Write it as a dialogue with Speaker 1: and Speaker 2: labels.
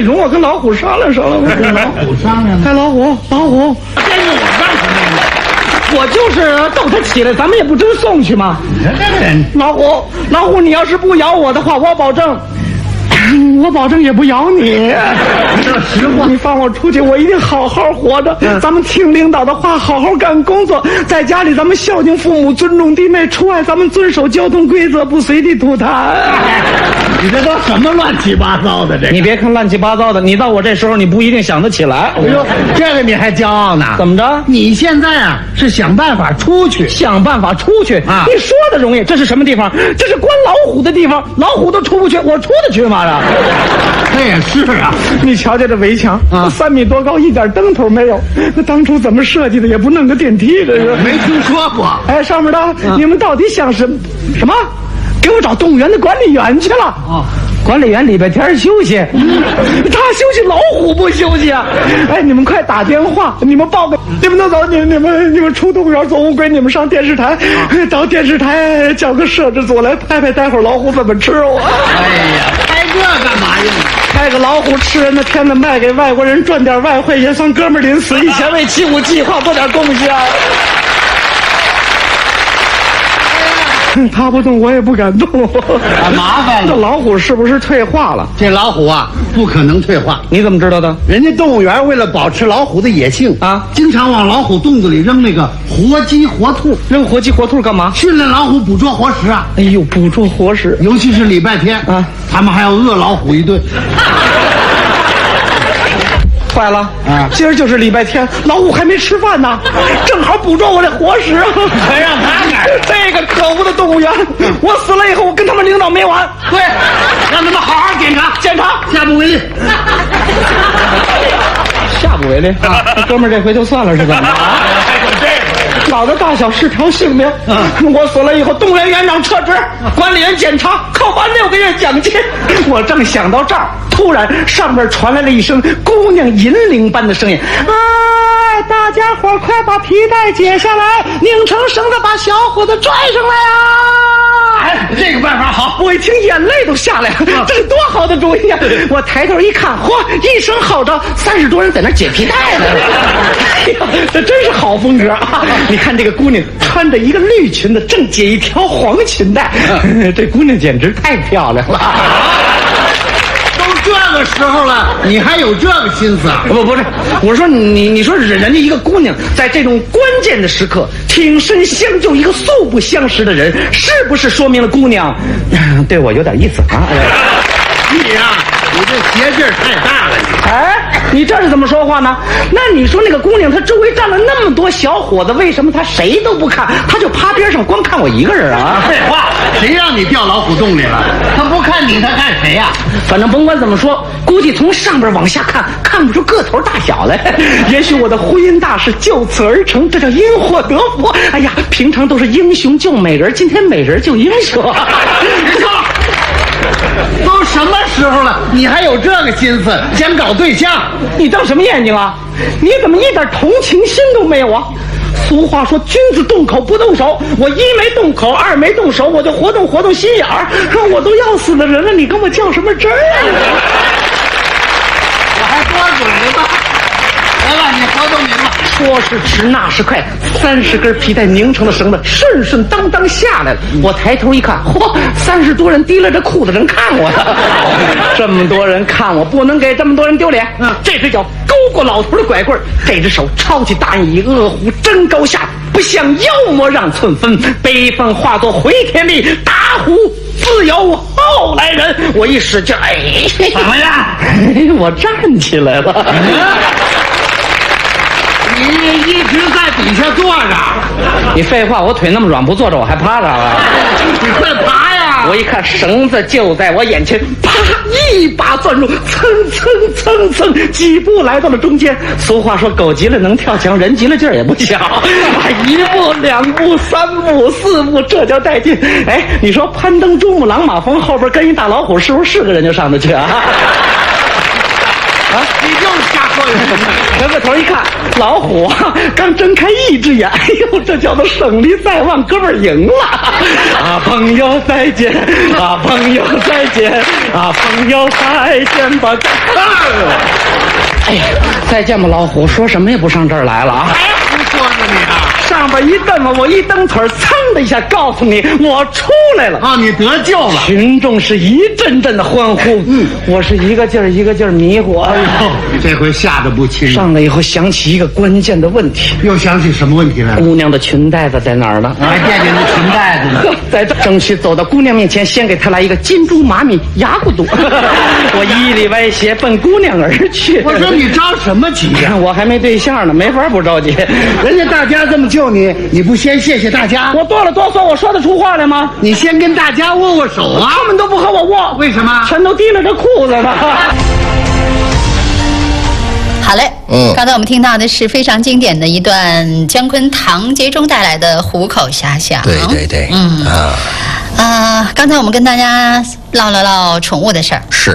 Speaker 1: 中我跟老虎商量商量。
Speaker 2: 跟老虎商量。
Speaker 1: 哎，老虎，
Speaker 2: 这是我干什么呀？
Speaker 1: 我就是逗他起来，咱们也不真送去吗？
Speaker 2: 你看这个人，
Speaker 1: 老虎，你要是不咬我的话，我保证也不咬你。
Speaker 2: 这实话，
Speaker 1: 你放我出去，我一定好好活着。咱们听领导的话，好好干工作。在家里，咱们孝敬父母，尊重弟妹；出外，咱们遵守交通规则，不随地吐痰。
Speaker 2: 你这都什么乱七八糟的？这
Speaker 1: 你别看乱七八糟的，你到我这时候，你不一定想得起来。
Speaker 2: 哎呦，这个你还骄傲呢？
Speaker 1: 怎么着？
Speaker 2: 你现在啊是想办法出去，
Speaker 1: 想办法出去
Speaker 2: 啊！
Speaker 1: 你说的容易，这是什么地方？这是关老虎的地方，老虎都出不去，我出得去吗？
Speaker 2: 这也是啊。
Speaker 1: 你瞧瞧这围墙啊，3米多高，一点灯头没有。那当初怎么设计的？也不弄个电梯，这是
Speaker 2: 没听说过。
Speaker 1: 哎，上面的，你们到底想什么？给我找动物园的管理员去了啊！管理员礼拜天休息，他休息，老虎不休息啊！哎，你们快打电话，你们报个，你们都走，你们出动物园做乌龟，你们上电视台，到电视台叫个摄制组来拍，待会儿老虎怎么吃我？
Speaker 2: 哎呀，拍这干嘛用？
Speaker 1: 开个老虎吃人的片子卖给外国人，赚点外汇，也算哥们儿临死以前为75计划做点贡献。他不动，我也不敢动。
Speaker 2: 麻烦了，
Speaker 1: 这老虎是不是退化了？
Speaker 2: 这老虎啊，不可能退化。
Speaker 1: 你怎么知道的？
Speaker 2: 人家动物园为了保持老虎的野性
Speaker 1: 啊，
Speaker 2: 经常往老虎洞子里扔那个活鸡活兔。
Speaker 1: 扔活鸡活兔干嘛？
Speaker 2: 训练老虎捕捉活食啊！
Speaker 1: 哎呦，捕捉活食，
Speaker 2: 尤其是礼拜天
Speaker 1: 啊，
Speaker 2: 他们还要饿老虎一顿。
Speaker 1: 坏了啊！今儿就是礼拜天，老虎还没吃饭呢，正好捕捉我这活食，
Speaker 2: 还让他干
Speaker 1: 这个可恶的动物园！我死了以后，我跟他们领导没完。
Speaker 2: 对，让他们好好检查，下不为例。
Speaker 1: 下不为例啊！这哥们儿这回就算了是怎么着？老子大小是条性命。我死了以后，动物园园长撤职，管理员检查，扣发6个月奖金。我正想到这儿，突然上边传来了一声姑娘银铃般的声音：“哎，大家伙快把皮带解下来，拧成绳子，把小伙子拽上来啊！”
Speaker 2: 哎，这个办法好。
Speaker 1: 我一听眼泪都下来了，这是多好的主意呀！我抬头一看，嚯，一声号召，30多人在那解皮带呢。哎呀，这真是好风格啊！你看这个姑娘穿着一个绿裙子，正解一条黄裙带，这姑娘简直太漂亮了。
Speaker 2: 都这个时候了，你还有这个心思啊？
Speaker 1: 不是，我说你说人家一个姑娘在这种关键的时刻挺身相救一个素不相识的人，是不是说明了姑娘对我有点意思啊？
Speaker 2: 你呀，你这邪劲儿太大了。
Speaker 1: 哎，你这是怎么说话呢？那你说那个姑娘，她周围站了那么多小伙子，为什么她谁都不看，她就趴边上光看我一个人啊？
Speaker 2: 废话，谁让你掉老虎洞里了？他不看你，他看谁呀？
Speaker 1: 反正甭管怎么说，估计从上边往下看，看不出个头大小来。也许我的婚姻大事就此而成，这叫因祸得福。哎呀，平常都是英雄救美人，今天美人救英雄。
Speaker 2: 别说了。都什么时候了，你还有这个心思想搞对象？
Speaker 1: 你瞪什么眼睛啊？你怎么一点同情心都没有啊？俗话说君子动口不动手，我1没动口，2没动手，我就活动心眼儿。说我都要死的人了，你跟我较什么真儿啊？
Speaker 2: 我还多嘴呢。来吧，你活动明了。
Speaker 1: 说是迟，那是快，30根皮带拧成的绳子顺当当下来了。我抬头一看，嚯，30多人提了着裤子正看我呢。这么多人看我，不能给这么多人丢脸。这只脚勾过老头的拐棍，这只手抄起大印，饿虎争高下，不像妖魔让寸分，悲愤化作回天力，打虎自有后来人。我一使劲，哎，
Speaker 2: 怎么样？
Speaker 1: 我站起来了。
Speaker 2: 你一直在底下坐着。
Speaker 1: 你废话，我腿那么软，不坐着我还趴着啊？
Speaker 2: 你快爬呀！
Speaker 1: 我一看绳子就在我眼前，啪，一把钻入，蹭，几步来到了中间。俗话说，狗急了能跳墙，人急了劲儿也不小。1步2步3步4步，这叫带劲。哎，你说攀登珠穆朗玛峰后边跟一大老虎，是不是个人就上得去啊？
Speaker 2: 你就是瞎说有什么？
Speaker 1: 回过头一看，老虎啊，刚睁开一只眼，哎呦，这叫做胜利在望，哥们儿赢了！啊，朋友再见！啊，朋友再见！啊，朋友再见吧！哎呀，再见吧，老虎！说什么也不上这儿来了啊！
Speaker 2: 还胡说呢你啊！
Speaker 1: 上边一蹬嘛，我一蹬腿，噌的一下，告诉你，我出来了。
Speaker 2: 啊，你得救了！
Speaker 1: 群众是一阵阵的欢呼，我是一个劲儿迷糊。哎呦，
Speaker 2: 这回吓得不轻。
Speaker 1: 上来以后想起一个关键的问题，
Speaker 2: 又想起什么问题来了？
Speaker 1: 姑娘的裙带子在哪儿呢？
Speaker 2: 还惦记那裙带子呢。
Speaker 1: 呵，在这争取走到姑娘面前，先给她来一个金猪马米牙骨肚。我一里歪斜奔姑娘而去。
Speaker 2: 我说你着什么急呀？
Speaker 1: 我还没对象呢，没法不着急。
Speaker 2: 人家大家这么救你，你不先谢谢大家？
Speaker 1: 我哆了哆嗦，我说得出话来吗？
Speaker 2: 你先跟大家握握手啊！
Speaker 1: 他们都不和我握，
Speaker 2: 为什么？
Speaker 1: 全都提了这裤子呢。
Speaker 3: 好嘞，刚才我们听到的是非常经典的一段姜昆、唐杰忠带来的《虎口遐想》。
Speaker 4: 对，
Speaker 3: 刚才我们跟大家唠了唠宠物的事儿。
Speaker 4: 是。